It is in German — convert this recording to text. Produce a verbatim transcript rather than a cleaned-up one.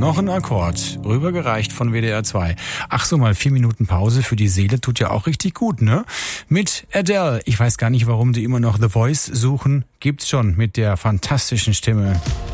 Noch ein Akkord, rübergereicht von W D R zwei. Ach so, mal vier Minuten Pause für die Seele tut ja auch richtig gut, ne? Mit Adele. Ich weiß gar nicht, warum die immer noch The Voice suchen. Gibt's schon mit der fantastischen Stimme.